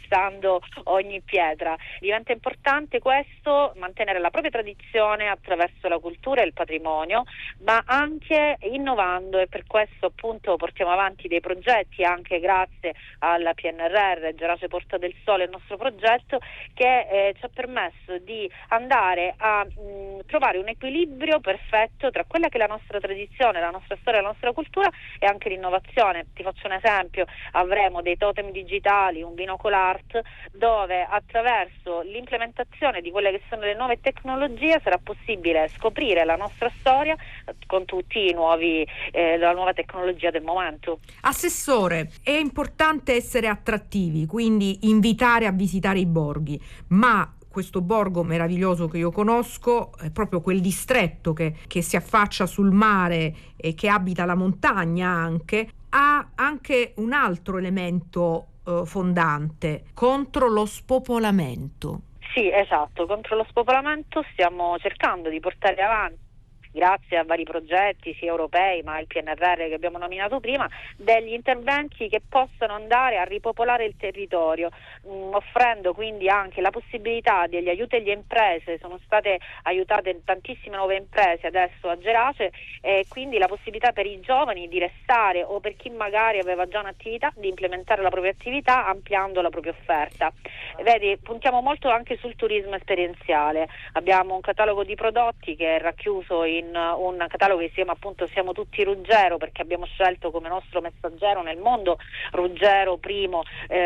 spessando ogni pietra. Diventa importante questo, mantenere la propria tradizione attraverso la cultura e il patrimonio, ma anche innovando, e per questo appunto portiamo avanti dei progetti anche grazie alla PNRR, Gerace Porta del Sole, il nostro progetto che ci ha permesso di andare a trovare un equilibrio perfetto tra quella che è la nostra tradizione, la nostra storia, la nostra cultura e anche l'innovazione. Ti faccio un esempio: avremo dei totem digitali, un binocle art, dove attraverso l'implementazione di quelle che sono le nuove tecnologie sarà possibile scoprire la nostra storia con tutti i nuovi la nuova tecnologia del momento. Assessore, è importante essere attrattivi, quindi invitare a visitare i borghi, ma questo borgo meraviglioso che io conosco, è proprio quel distretto che si affaccia sul mare e che abita la montagna anche, ha anche un altro elemento fondante: contro lo spopolamento. Sì, esatto, contro lo spopolamento stiamo cercando di portare avanti, grazie a vari progetti sia europei ma il PNRR che abbiamo nominato prima, degli interventi che possano andare a ripopolare il territorio, offrendo quindi anche la possibilità degli aiuti alle imprese. Sono state aiutate tantissime nuove imprese adesso a Gerace, e quindi la possibilità per i giovani di restare, o per chi magari aveva già un'attività di implementare la propria attività ampliando la propria offerta. Vedi, puntiamo molto anche sul turismo esperienziale. Abbiamo un catalogo di prodotti che è racchiuso in un catalogo che si chiama appunto Siamo tutti Ruggero, perché abbiamo scelto come nostro messaggero nel mondo Ruggero primo,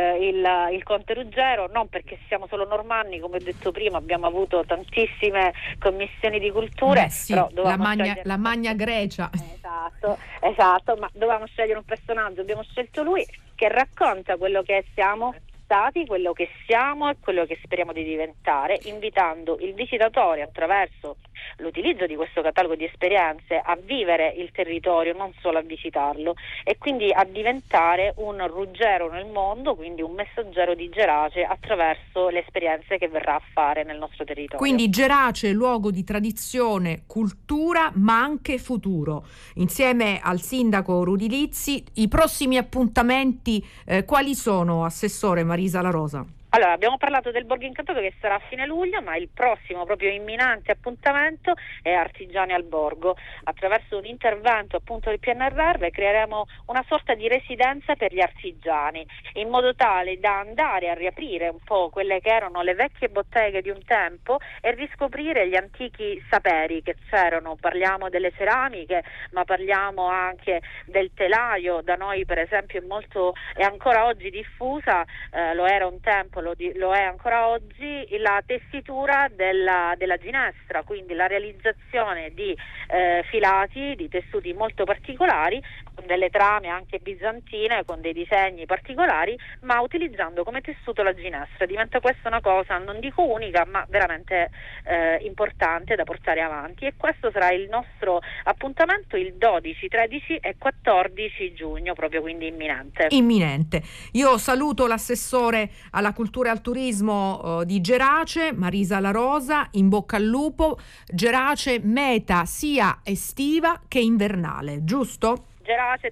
il conte Ruggero, non perché siamo solo normanni, come ho detto prima, abbiamo avuto tantissime commissioni di culture, Sì, però la Magna Grecia. Esatto, ma dovevamo scegliere un personaggio, abbiamo scelto lui, che racconta quello che siamo stati, quello che siamo e quello che speriamo di diventare, invitando il visitatore attraverso l'utilizzo di questo catalogo di esperienze a vivere il territorio, non solo a visitarlo, e quindi a diventare un ruggero nel mondo, quindi un messaggero di Gerace attraverso le esperienze che verrà a fare nel nostro territorio. Quindi Gerace, luogo di tradizione, cultura, ma anche futuro. Insieme al sindaco Rudy Lizzi, i prossimi appuntamenti quali sono, Assessore Marisa La Rosa? Allora, abbiamo parlato del Borgo Incantato che sarà a fine luglio, ma il prossimo proprio imminente appuntamento è Artigiani al Borgo. Attraverso un intervento appunto del PNRR creeremo una sorta di residenza per gli artigiani, in modo tale da andare a riaprire un po' quelle che erano le vecchie botteghe di un tempo e riscoprire gli antichi saperi che c'erano. Parliamo delle ceramiche, ma parliamo anche del telaio. Da noi per esempio è ancora oggi diffusa, lo era un tempo, lo è ancora oggi, la tessitura della ginestra, quindi la realizzazione di filati, di tessuti molto particolari, con delle trame anche bizantine, con dei disegni particolari, ma utilizzando come tessuto la ginestra. Diventa questa una cosa, non dico unica, ma veramente importante da portare avanti, e questo sarà il nostro appuntamento il 12, 13 e 14 giugno, proprio quindi imminente. Io saluto l'assessore alla cultura e al turismo di Gerace, Marisa La Rosa, in bocca al lupo. Gerace meta sia estiva che invernale, giusto? Gerace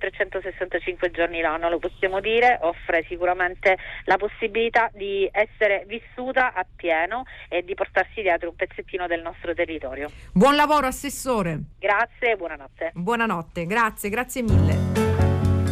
365 giorni l'anno, lo possiamo dire, offre sicuramente la possibilità di essere vissuta a pieno e di portarsi dietro un pezzettino del nostro territorio. Buon lavoro, Assessore. Grazie e buonanotte. Buonanotte, grazie mille.